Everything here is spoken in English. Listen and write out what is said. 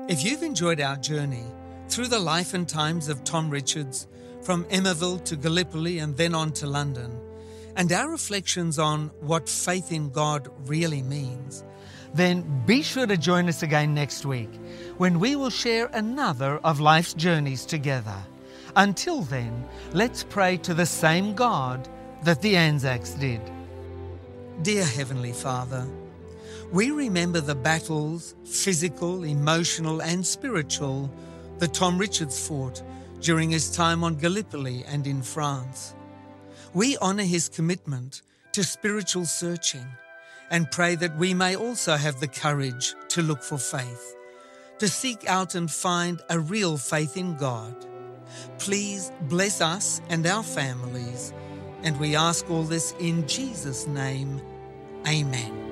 If you've enjoyed our journey through the life and times of Tom Richards, from Emmaville to Gallipoli and then on to London, and our reflections on what faith in God really means, then be sure to join us again next week when we will share another of life's journeys together. Until then, let's pray to the same God that the Anzacs did. Dear Heavenly Father, we remember the battles, physical, emotional and spiritual, that Tom Richards fought during his time on Gallipoli and in France. We honour his commitment to spiritual searching and pray that we may also have the courage to look for faith, to seek out and find a real faith in God. Please bless us and our families, and we ask all this in Jesus' name. Amen.